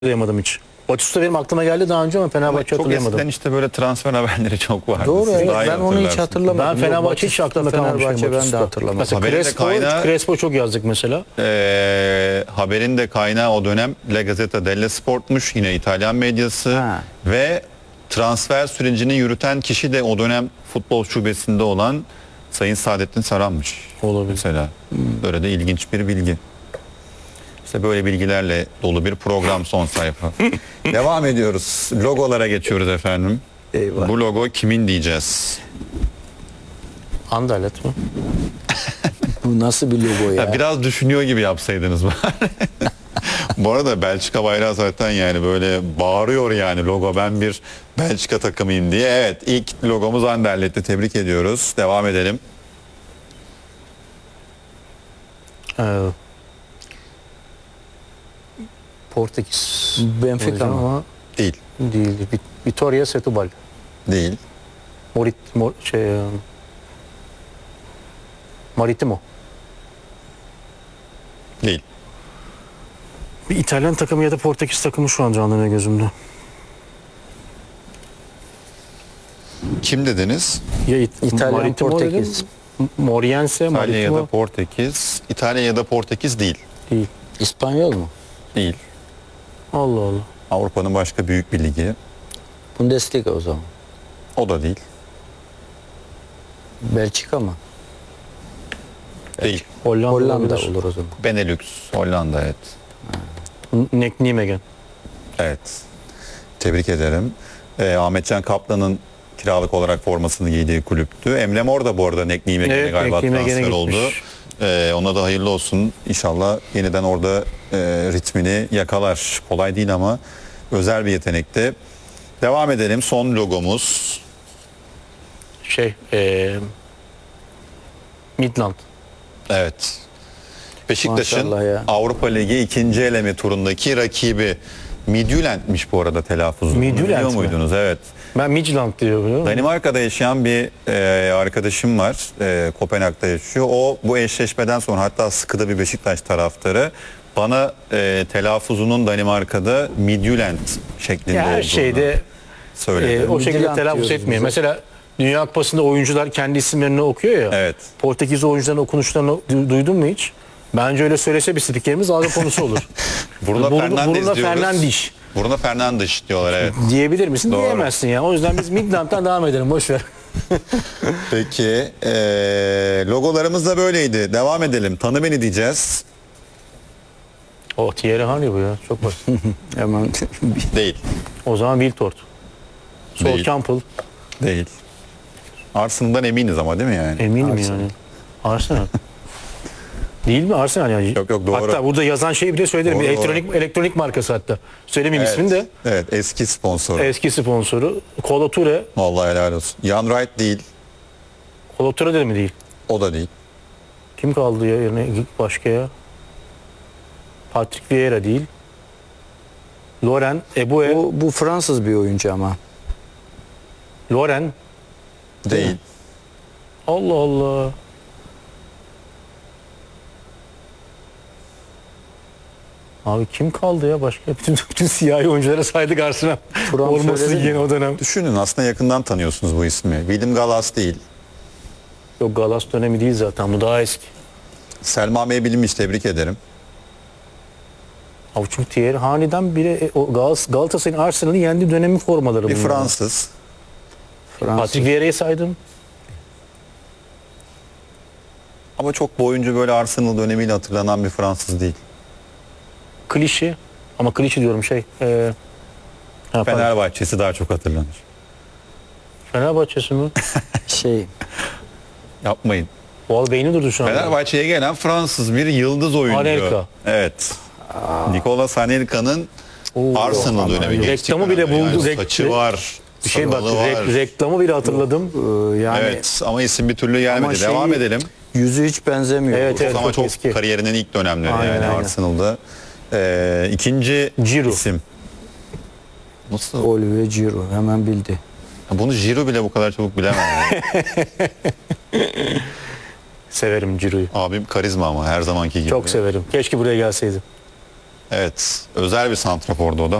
hatırlayamadım hiç. Batista benim aklıma geldi daha önce ama Fenerbahçe Çok hatırlayamadım. eskiden işte böyle transfer haberleri çok vardı. Doğru, Siz evet. daha iyi Ben onu hiç hatırlarsınız. hatırlamadım. Ben Fenerbahçe hiç Batista, aklımda kalmamış. Fenerbahçe ben de hatırlamadım. Mesela Haberin de kaynağı- Crespo çok yazdık mesela. Haberin de kaynağı o dönem La Gazzetta dello Sport'muş, yine İtalyan medyası. Ha. Ve transfer sürecini yürüten kişi de o dönem futbol şubesinde olan Sayın Saadettin Saran'mış. Olabilir. Mesela böyle de ilginç bir bilgi. İşte böyle bilgilerle dolu bir program, son sayfa. Devam ediyoruz. Logolara geçiyoruz efendim. Eyvah. Bu logo kimin diyeceğiz? Anderlet mi? Bu nasıl bir logo ya? Ya biraz düşünüyor gibi yapsaydınız bari. Bu arada Belçika bayrağı zaten yani böyle bağırıyor yani logo, ben bir Belçika takımıyım diye. Evet, ilk logomuz Anderlet'te, tebrik ediyoruz. Devam edelim. Portekiz. Benfica mı? Ama Değil. değil. Vitória Setúbal. Değil. Maritimo. Değil. Bir İtalyan takımı ya da Portekiz takımı şu an canlanıyor gözümde. Kim dediniz? Ya İtalyan, Maritimo Portekiz. dedim. Moriense, İtalya ya da Maritimo Portekiz. İtalya ya da Portekiz değil. değil. İspanyol mu? Değil. Allah Allah. Avrupa'nın başka büyük bir ligi. Bundesliga o zaman. O da değil. Belçika mı? Değil. Hollanda Hollanda olabilir. olur o zaman. Benelux, Hollanda, evet. Nijmegen. Evet. Tebrik ederim. Ahmetcan Kaplan'ın kiralık olarak formasını giydiği kulüptü. Emre Mor da bu arada Nijmegen'e Evet, galiba Nijmegen'e transfer oldu. gitmiş. Ona da hayırlı olsun. İnşallah yeniden orada ritmini yakalar. Kolay değil ama özel bir yetenekti. Devam edelim. Son logomuz. Midland. Evet. Beşiktaş'ın Maşallah ya. Avrupa Ligi ikinci eleme turundaki rakibi. Midtjylland'miş bu arada telaffuzu. Bunu Midtjylland biliyor mi? muydunuz? Evet. Ben Midland diyor biliyor musun? Danimarka'da yaşayan bir arkadaşım var. Kopenhag'da yaşıyor. O bu eşleşmeden sonra, hatta sıkıda bir Beşiktaş taraftarı, bana telaffuzunun Danimarka'da Midtjylland şeklinde Ya her olduğunu şeyde söyledi. o şekilde Midland telaffuz diyoruz etmiyor. biz. Mesela Dünya Kupası'nda oyuncular kendi isimlerini okuyor ya. Evet. Portekiz oyuncuların okunuşlarını duydun mu hiç? Bence öyle söylese bir spikerimiz dalga konusu olur. Bruno Fernandes Bruno diyoruz. Fernandes Bruno Fernandes diyorlar, evet. diyebilir misin? Doğru. Diyemezsin ya. O yüzden biz Midland'dan devam edelim. Boş ver. Peki logolarımız da böyleydi. Devam edelim. Tanı beni diyeceğiz. O Thierry Henry bu ya. Çok basit. Hemen Değil. O zaman Wiltord. Sol Değil. Campbell. Değil. Arsenal'dan eminiz ama değil mi yani? Eminim Arsenal. yani. Arsenal. Değil mi Arsenal yani? Yok, doğru. Hatta burada yazan şeyi bile söylerim. Doğru, Bir elektronik markası hatta. Söylemeyeyim ismini de. Evet, eski sponsoru. Eski sponsoru. Kolo Toure. Vallahi helal olsun. Jan Wright değil. Kolo Toure de mi değil? O da değil. Kim kaldı ya yerine başka ya? Patrick Vieira değil. Loren, Eboué, bu Fransız bir oyuncu ama. Loren. Değil. Allah Allah. Abi kim kaldı ya başka? Bütün siyahi oyunculara saydık Arsenal. Turan Olması söyledin yeni mi? o dönem. Düşünün, aslında yakından tanıyorsunuz bu ismi. William Gallas değil. Yok Galas dönemi değil zaten. Bu daha eski. Selma Meybilmiş, tebrik ederim. Abi çünkü Thierry Henry'den biri Galatasaray'ın Arsenal'ın yendiği dönemin formaları Bir bunlar. Fransız. Patrick Vieira'yı saydım. Ama çok bu oyuncu böyle Arsenal dönemiyle hatırlanan bir Fransız değil. Klişe. Ama klişe diyorum Fenerbahçe'si daha çok hatırlanır. Fenerbahçe'si mi? Şey, Yapmayın. Vallahi beyni durdu şu an. Fenerbahçe'ye gelen Fransız bir yıldız oyuncu. Anelka. Evet. Nicolas Anelka'nın Arsenal dönemi. Reklamı geçtik bile dönemi. buldu. Yani saçı var. Bir şey bak sakalı var. reklamı bile hatırladım. yani Evet, ama isim bir türlü gelmedi. Ama Devam edelim. yüzü hiç benzemiyor. Evet, evet. Ama çok çok eski. kariyerinin ilk dönemleri Aynen, yani aynen. Arsenal'da. İkinci Giroud. isim. Nasıl? Olivier Giroud hemen bildi. Bunu Giroud bile bu kadar çabuk bilemem. Severim Giroud'u. Abim karizma ama her zamanki gibi. Çok severim. Keşke buraya gelseydim. Evet, özel bir santrafordu o da.